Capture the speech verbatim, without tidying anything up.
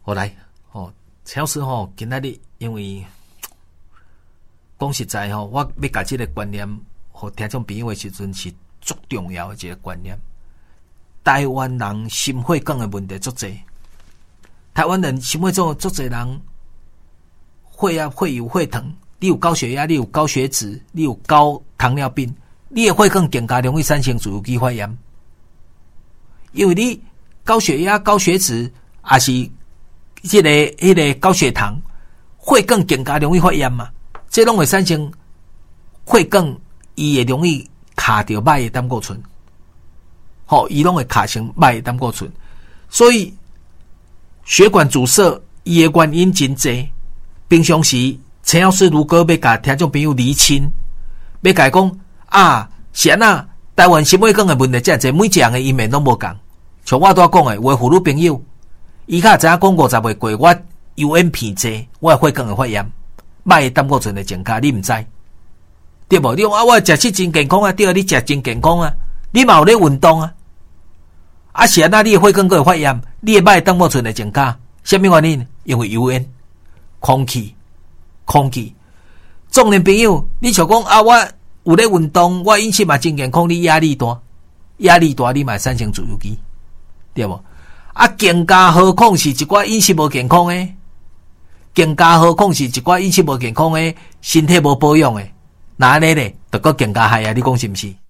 好来，哦，陈老师吼，今仔日因为讲实在吼，我要甲这个观念，互听众朋友的时阵是足重要的一个观念。台湾人心血管的问题足侪，台湾人心血管足侪人血压、血油、血糖，你有高血压，你有高血脂，你有高糖尿病，你的血管更加容易产生自由基发炎，因为你高血压、高血脂，也是这个、迄个高血糖，血管更加容易发炎嘛。这拢会产生血管，伊会容易卡着歹的胆固醇，吼，伊拢会卡成歹的胆固醇，所以血管阻塞伊的原因真济。平常时陈老师如果要甲听众朋友厘清，要甲伊讲啊，是安那台湾心血管的问题遮济，每一样的医面拢无共。像我拄仔讲的，有的妇女朋友，伊较知影讲五十岁过，我油烟偏济，我血管会发炎。歹胆固醇的增加，你毋知对无？你讲啊，我食食真健康啊，对啊，你食真健康啊，你嘛有咧运动啊，啊是啊，那你的血管会发炎，你的歹胆固醇的增加，什么原因？因为油烟、空气、空气。中年朋友，你像讲啊，我有咧运动，我饮食嘛真健康，你压力大，压力大，你嘛产生自由基，对无？啊，更加何况是一寡饮食无健康诶。更加何况是一寡饮食无健康诶，身体无保养诶，那安尼咧，就搁更加害啊！你讲是毋是？